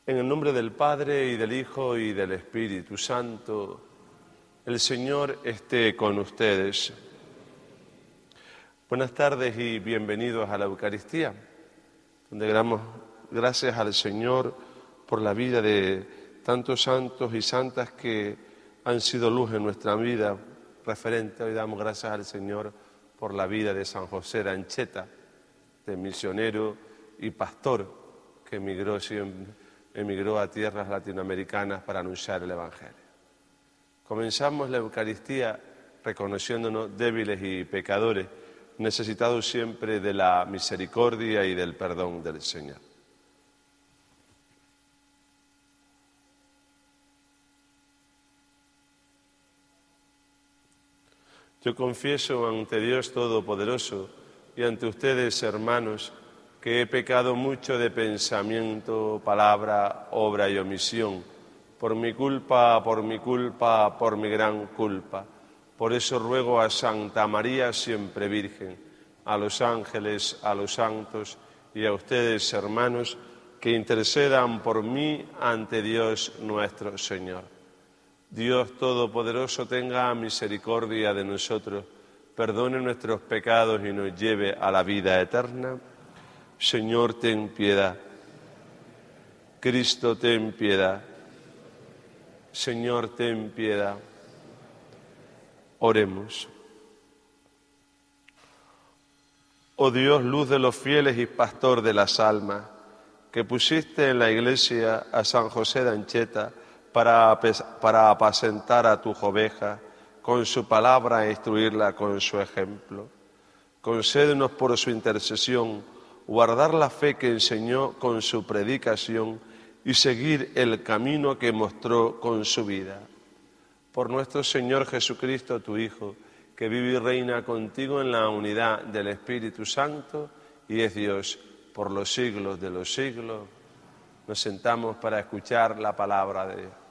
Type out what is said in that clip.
En el nombre del Padre, y del Hijo, y del Espíritu Santo, el Señor esté con ustedes. Buenas tardes y bienvenidos a la Eucaristía, donde damos gracias al Señor por la vida de tantos santos y santas que han sido luz en nuestra vida referente. Hoy damos gracias al Señor por la vida de San José de Ancheta, de misionero y pastor que emigró a tierras latinoamericanas para anunciar el Evangelio. Comenzamos la Eucaristía reconociéndonos débiles y pecadores, necesitados siempre de la misericordia y del perdón del Señor. Yo confieso ante Dios Todopoderoso y ante ustedes, hermanos, que he pecado mucho de pensamiento, palabra, obra y omisión, por mi culpa, por mi gran culpa. Por eso ruego a Santa María, siempre Virgen, a los ángeles, a los santos y a ustedes, hermanos, que intercedan por mí ante Dios nuestro Señor. Dios Todopoderoso tenga misericordia de nosotros, perdone nuestros pecados y nos lleve a la vida eterna. Señor, ten piedad. Cristo, ten piedad. Señor, ten piedad. Oremos. Oh Dios, luz de los fieles y pastor de las almas, que pusiste en la Iglesia a San José de Ancheta para apacentar a tus ovejas, con su palabra e instruirla con su ejemplo. Concédenos por su intercesión guardar la fe que enseñó con su predicación y seguir el camino que mostró con su vida. Por nuestro Señor Jesucristo, tu Hijo, que vive y reina contigo en la unidad del Espíritu Santo y es Dios por los siglos de los siglos. Nos sentamos para escuchar la palabra de Dios.